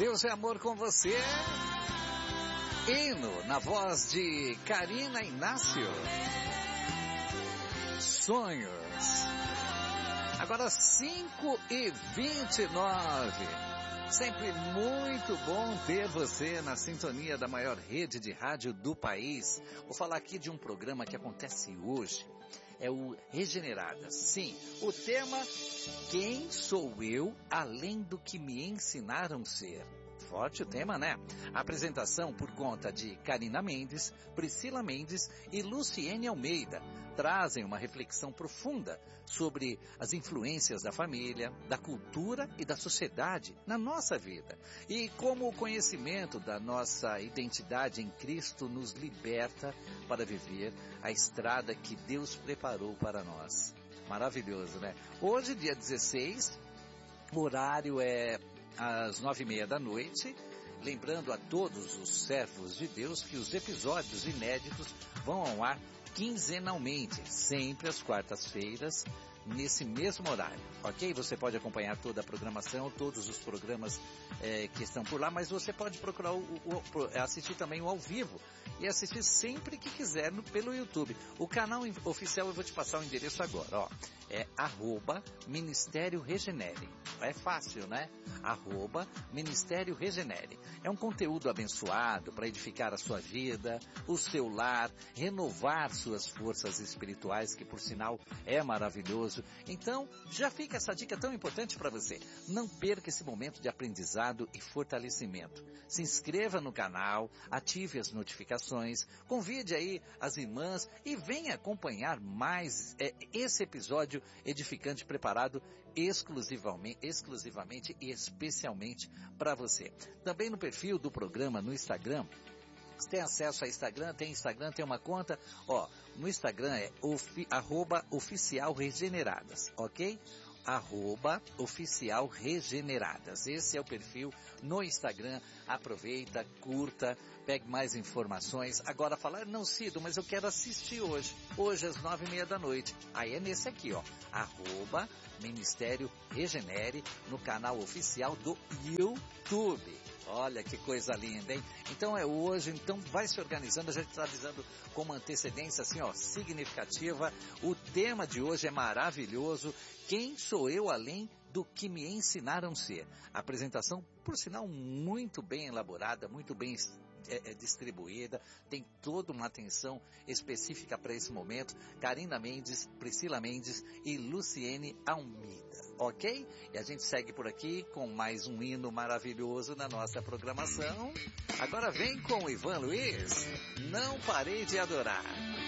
Deus é amor com você. Hino na voz de Karina Inácio. Sonhos. Agora 5h29. Sempre muito bom ter você na sintonia da maior rede de rádio do país. Vou falar aqui de um programa que acontece hoje. É o Regeneradas. Sim, o tema: quem sou eu além do que me ensinaram ser? Forte o tema, né? A apresentação por conta de Karina Mendes, Priscila Mendes e Luciene Almeida trazem uma reflexão profunda sobre as influências da família, da cultura e da sociedade na nossa vida. E como o conhecimento da nossa identidade em Cristo nos liberta para viver a estrada que Deus preparou para nós. Maravilhoso, né? Hoje, dia 16, o horário é às 9h30 da noite, lembrando a todos os servos de Deus que os episódios inéditos vão ao ar quinzenalmente, sempre às quartas-feiras, nesse mesmo horário, ok? Você pode acompanhar toda a programação, todos os programas que estão por lá, mas você pode procurar assistir também o ao vivo e assistir sempre que quiser pelo YouTube. O canal oficial eu vou te passar o endereço agora, ó. É @Ministério Regenere. É fácil, né? @Ministério Regenere. É um conteúdo abençoado para edificar a sua vida, o seu lar, renovar suas forças espirituais, que por sinal é maravilhoso. Então, já fica essa dica tão importante para você. Não perca esse momento de aprendizado e fortalecimento. Se inscreva no canal, ative as notificações, convide aí as irmãs e venha acompanhar mais esse episódio edificante preparado exclusivamente e especialmente para você. Também no perfil do programa no Instagram. Você tem acesso a Instagram, tem uma conta, ó, no Instagram é @oficialregeneradas, ok? @oficialregeneradas. Esse é o perfil no Instagram. Aproveita, curta, pegue mais informações. Agora falar, não, Cido, mas eu quero assistir hoje. Hoje às 9h30 da noite. Aí é nesse aqui, ó. @Ministério Regenere no canal oficial do YouTube. Olha que coisa linda, hein? Então é hoje, então vai se organizando, a gente está avisando com uma antecedência assim, ó, significativa. O tema de hoje é maravilhoso. Quem sou eu além do que me ensinaram ser? A apresentação, por sinal, muito bem elaborada, muito bem distribuída, tem toda uma atenção específica para esse momento. Karina Mendes, Priscila Mendes e Luciene Almeida, ok? E a gente segue por aqui com mais um hino maravilhoso na nossa programação. Agora vem com o Ivan Luiz, Não Parei de Adorar.